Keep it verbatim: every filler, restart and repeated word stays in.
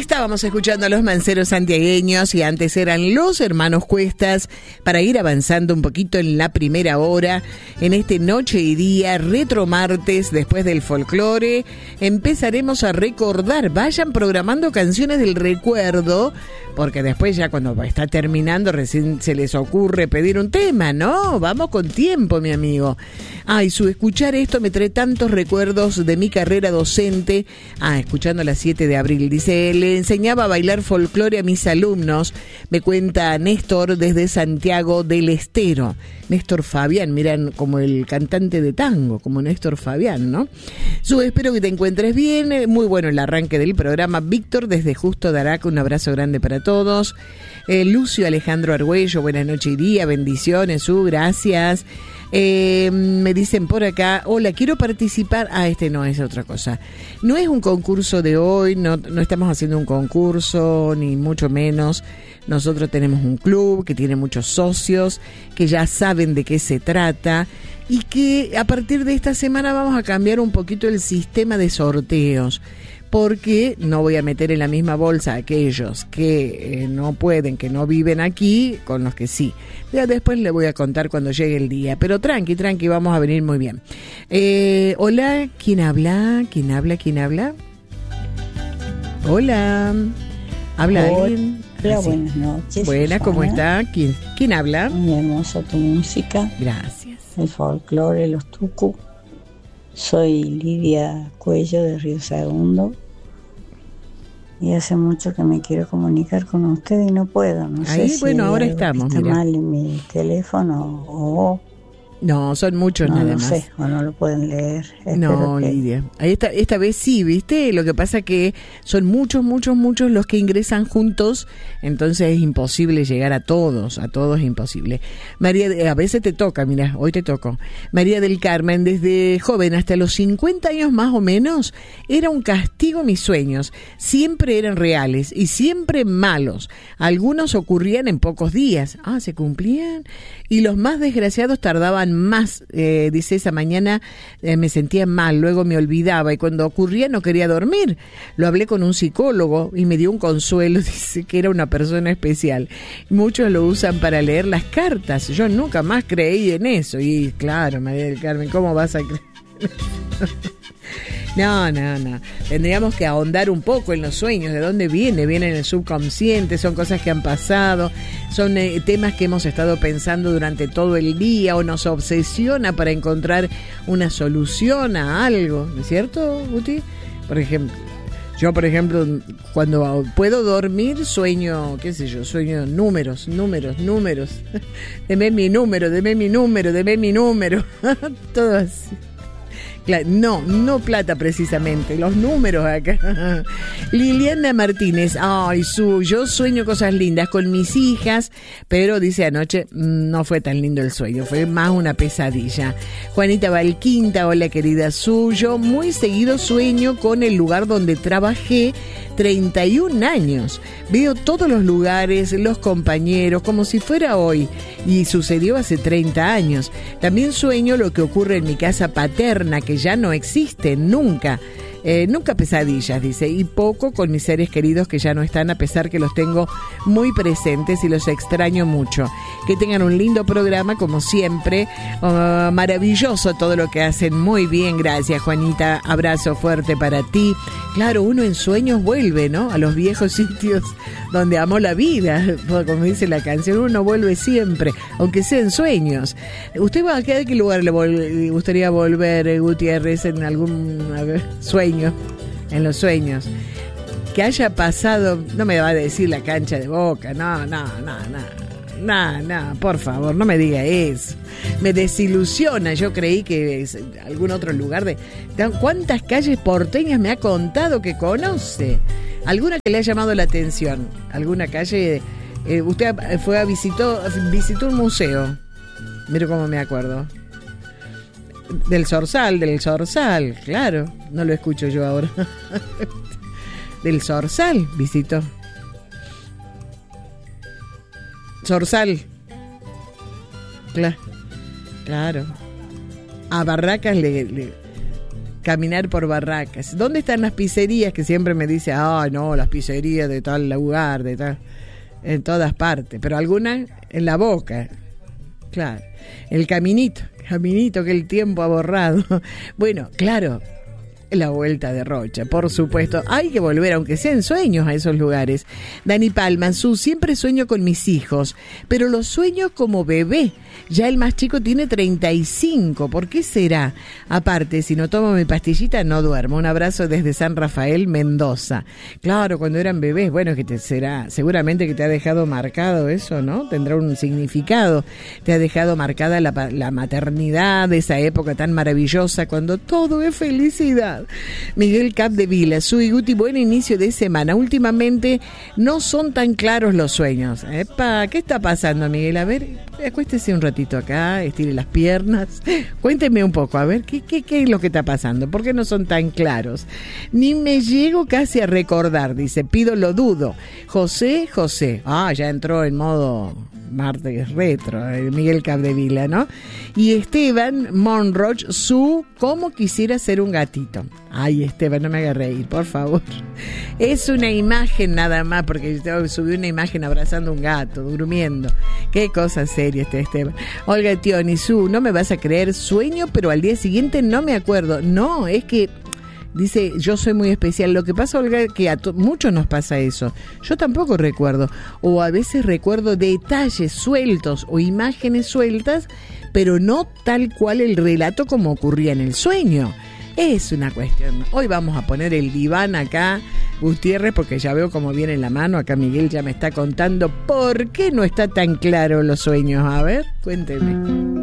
Estábamos escuchando a los manceros santiagueños y antes eran los hermanos Cuestas para ir avanzando un poquito en la primera hora en este noche y día retro martes. Después del folclore empezaremos a recordar, vayan programando canciones del recuerdo, porque después ya cuando está terminando recién se les ocurre pedir un tema, ¿no? Vamos con tiempo, mi amigo. Ay, su escuchar esto me trae tantos recuerdos de mi carrera docente. Ah, escuchando las siete de abril, dice, le enseñaba a bailar folclore a mis alumnos, me cuenta Néstor desde Santiago del Estero. Néstor Fabián, miran, como el cantante de tango, como Néstor Fabián, ¿no? Su, espero que te encuentres bien, muy bueno el arranque del programa. Víctor desde Justo de Araca, un abrazo grande para todos. Eh, Lucio Alejandro Argüello, buenas noches y día, bendiciones, su, gracias. Eh, me dicen por acá, hola, quiero participar. Ah, este no es otra cosa. No es un concurso de hoy, no, no estamos haciendo un concurso, ni mucho menos. Nosotros tenemos un club que tiene muchos socios, que ya saben de qué se trata y que a partir de esta semana vamos a cambiar un poquito el sistema de sorteos. Porque no voy a meter en la misma bolsa a aquellos que eh, no pueden, que no viven aquí, con los que sí. Ya después les voy a contar cuando llegue el día. Pero tranqui, tranqui, vamos a venir muy bien. Eh, hola, ¿quién habla? ¿Quién habla? ¿Quién habla? Hola. ¿Habla Hola, alguien? Hola, buenas noches. Buena, ¿cómo está? ¿Quién, quién habla? Muy hermosa tu música. Gracias. El folclore, los tucu. Soy Lidia Cuello de Río Segundo y hace mucho que me quiero comunicar con usted y no puedo. No Ahí, sé si bueno, ahora estamos. Está mira. mal en mi teléfono o No, son muchos no, nada no más. sé, o no lo pueden leer. No, que... Lidia. Esta, esta vez sí, ¿viste? Lo que pasa que son muchos, muchos, muchos los que ingresan juntos, entonces es imposible llegar a todos, a todos es imposible. María, a veces te toca, mira, hoy te tocó. María del Carmen, desde joven hasta los cincuenta años más o menos, era un castigo mis sueños. Siempre eran reales y siempre malos. Algunos ocurrían en pocos días. Ah, se cumplían. Y los más desgraciados tardaban más, eh, dice, esa mañana eh, me sentía mal, luego me olvidaba y cuando ocurría no quería dormir. Lo hablé con un psicólogo y me dio un consuelo, dice que era una persona especial. Muchos lo usan para leer las cartas, yo nunca más creí en eso. Y claro, María del Carmen, ¿cómo vas a creer? No, no, no. Tendríamos que ahondar un poco en los sueños, de dónde viene, viene en el subconsciente, son cosas que han pasado, son eh, temas que hemos estado pensando durante todo el día o nos obsesiona para encontrar una solución a algo, ¿no es cierto, Guti? Por ejemplo, yo, por ejemplo, cuando puedo dormir, sueño, qué sé yo, sueño números, números, números. Deme mi número, deme mi número, deme mi número. Todo así. No, no plata precisamente, los números acá. Liliana Martínez, ay, su, yo sueño cosas lindas con mis hijas, pero dice anoche no fue tan lindo el sueño, fue más una pesadilla. Juanita Valquinta, hola querida Su, yo muy seguido sueño con el lugar donde trabajé treinta y un años. Veo todos los lugares, los compañeros, como si fuera hoy, y sucedió hace treinta años. También sueño lo que ocurre en mi casa paterna, que ya no existe nunca. Eh, nunca pesadillas, dice, y poco con mis seres queridos que ya no están, a pesar que los tengo muy presentes y los extraño mucho. Que tengan un lindo programa, como siempre. Uh, maravilloso todo lo que hacen. Muy bien, gracias, Juanita. Abrazo fuerte para ti. Claro, uno en sueños vuelve, ¿no? A los viejos sitios donde amó la vida. Como dice la canción, uno vuelve siempre, aunque sea en sueños. ¿Usted va a qué lugar le vol- gustaría volver, Gutiérrez, en algún a ver, sueño? En los sueños que haya pasado, no me va a decir la cancha de Boca, no, no, no, no, no, no, por favor, no me diga eso, me desilusiona. Yo creí que es algún otro lugar de... ¿Cuántas calles porteñas me ha contado que conoce? ¿Alguna que le ha llamado la atención? ¿Alguna calle? Eh, usted fue a visitó, visitó un museo, mire cómo me acuerdo. Del Zorzal, del Zorzal, claro, no lo escucho yo ahora. Del Zorzal visitó. Zorzal. Claro. Claro. A Barracas le, le caminar por barracas. ¿Dónde están las pizzerías? Que siempre me dice, ah, no, las pizzerías de tal lugar, de tal, en todas partes, pero algunas en la boca. Claro, el caminito, caminito que el tiempo ha borrado. Bueno, claro, la vuelta de Rocha, por supuesto. Hay que volver, aunque sea en sueños, a esos lugares. Dani Palma, su siempre sueño con mis hijos, pero los sueño como bebé. Ya el más chico tiene treinta y cinco. ¿Por qué será? Aparte, si no tomo mi pastillita, no duermo. Un abrazo desde San Rafael, Mendoza. Claro, cuando eran bebés, bueno, que te será, seguramente que te ha dejado marcado eso, ¿no? Tendrá un significado. Te ha dejado marcada la, la maternidad, esa época tan maravillosa, cuando todo es felicidad. Miguel Capdevila, su Guti, buen inicio de semana. Últimamente no son tan claros los sueños. Epa, ¿qué está pasando, Miguel? A ver, acuéstese un ratito acá, estire las piernas. Cuénteme un poco, a ver, ¿qué, qué, qué es lo que está pasando? ¿Por qué no son tan claros? Ni me llego casi a recordar, dice, pido lo dudo. José, José. Ah, ya entró en modo martes retro, Miguel Capdevila, ¿no? Y Esteban Monroch, su cómo quisiera ser un gatito. Ay, Esteban, no me haga reír, por favor. Es una imagen nada más, porque yo subí una imagen abrazando un gato, durmiendo. Qué cosa seria este Esteban. Olga Tioni, su, no me vas a creer, sueño, pero al día siguiente no me acuerdo. No, es que dice, yo soy muy especial. Lo que pasa, Olga, que a to- muchos nos pasa eso. Yo tampoco recuerdo. O a veces recuerdo detalles sueltos o imágenes sueltas, pero no tal cual el relato como ocurría en el sueño. Es una cuestión. Hoy vamos a poner el diván acá, Gutiérrez, porque ya veo cómo viene la mano. Acá Miguel ya me está contando por qué no está tan claro los sueños. A ver, cuénteme.